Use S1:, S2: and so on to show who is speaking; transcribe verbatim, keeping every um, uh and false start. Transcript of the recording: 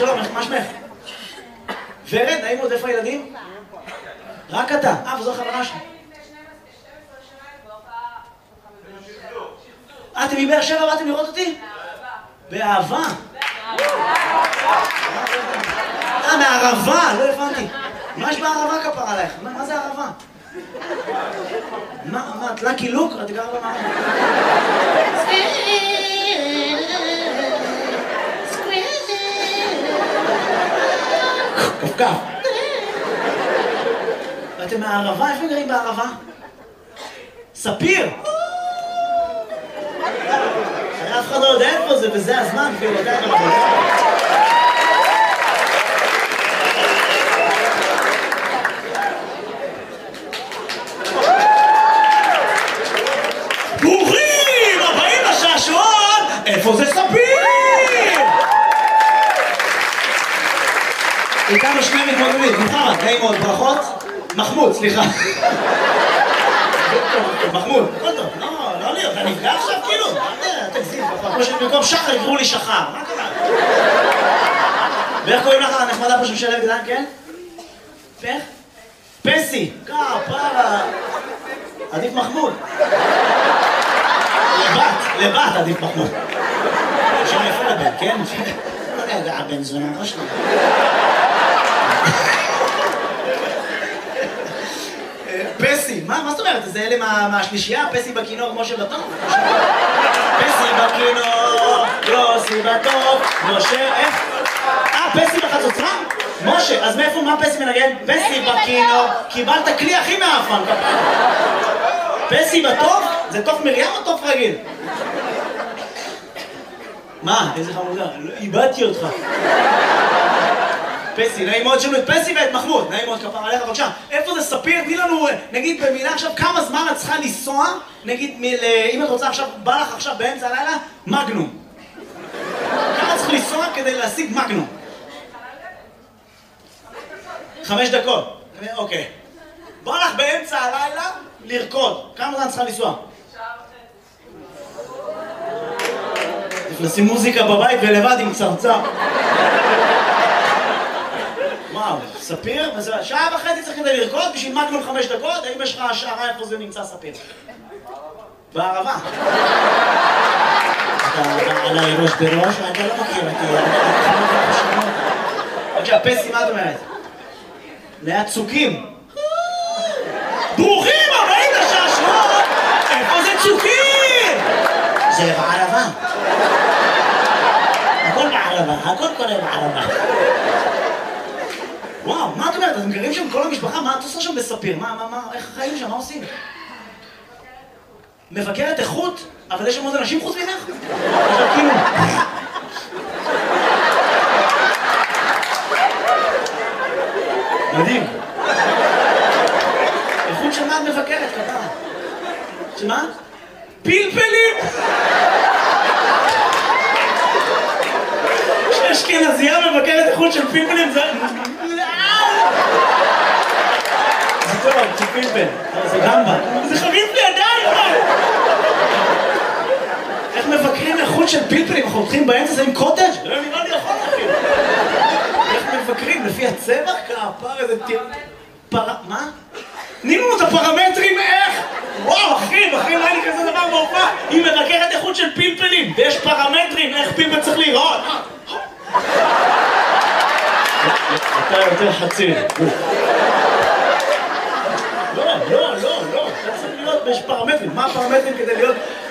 S1: שלום, מה שמך? ורד, נעים עוד, איפה הילדים? רק אתה. אה, וזו חברה שלי. אה, אתם מבאר שבע באתם לראות אותי? באהבה. אה, מהערבה, לא הבנתי. מה יש בערבה כפר עלייך? מה זה ערבה? מה, מה, את לקי לוק? את גרה במה? קפקף. ואתם מהערבה? איפה גרים בערבה? ספיר! אף אחד לא יודע איפה זה, וזה הזמן, כאילו, אתה יודע מה. ברוכים הבאים לשעשועון! איפה זה ספיר? איתנו שני מתמודדים, מוחמד, נעים מאוד, ברכות. מחמוד, סליחה. מחמוד, הכל טוב, לא, לא להיות, אתה נפגע עכשיו כאילו? תגזים, כמו שבמקום שחר יקראו לי שחר, מה קרה? ואיך קוראים לך הנחמדה פה שמשלבת גדן, כן? פך? פסי, כפרה. עדיף מחמוד. לבת, לבת עדיף מחמוד. שם יפה לבן, כן? רגע, הבן זונה ראש לי. פסי, מה זאת אומרת? זה אלה מהשלישייה? פסי בכינור כמו שבטוב? פסי בכינור, יוסי בטוב, משה, איך? אה, פסי בחצוצרה? משה, אז מאיפה, מה פסי מנגן? פסי בכינור, קיבלת כלי הכי מאפן, פסי בטוב? זה תוף מרים או תוף רגיל? מה? איזה חמודה, איבדתי אותך. פסי, נעים מאוד שמנו את פסי ואת מחמוד, נעים מאוד כפר עליך, בבקשה. איפה זה ספיר? תני לנו, נגיד במילה עכשיו, כמה זמן את צריכה לנסוע, נגיד, אם את רוצה עכשיו, בא לך עכשיו באמצע הלילה, מגנום. כמה צריך לנסוע כדי להשיג מגנום? חמש דקות. אוקיי. בא לך באמצע הלילה לרקוד. כמה זמן צריכה לנסוע? שעה וחצי. לשים מוזיקה בבית ולבד עם צרצר. וואו, ספיר? שעה וחצי צריך כדי לרקוד בשביל מגנום חמש דקות? האם יש לך השערה איפה זה נמצא ספיר? בערבה. אתה עליי ראש בראש, אתה לא מכיר אותי. בבקשה, פסי, מה את אומרת? ליד צוקים. ברוכים הבאים לשעשועון! איפה זה צוקים? זה בערבה. הכל בערבה, הכל קורה בערבה. וואו, מה את אומרת? אתם גרים שם כל המשפחה? מה את עושה שם בספיר? מה, מה, מה, איך החיים שם? מה עושים? מבקרת איכות? אבל יש שם עוד אנשים חוץ ממך? אבל כאילו... מדהים. איכות של מה את מבקרת, כתב? שמה? פלפלים! כשאשכנזייה מבקרת איכות של פלפלים זה... זה טוב, זה פלפל. זה גמבה. זה חריף לידיים! איך מבקרים איכות של פלפלים? אנחנו הולכים באמצע זה עם קוטג'? לא נראה לי יכול להכין. איך מבקרים? לפי הצבע? כפר איזה טיר... פר... מה? תני לנו את הפרמטרים איך? וואו, אחי, אחי, לא היה לי כזה דבר בהופעה. היא מבקרת איכות של פלפלים, ויש פרמטרים איך פלפל צריך להיראות. אתה יותר חצי. לא, לא, לא, לא. אתה צריך להיות, יש פרמטרים. מה הפרמטרים כדי להיות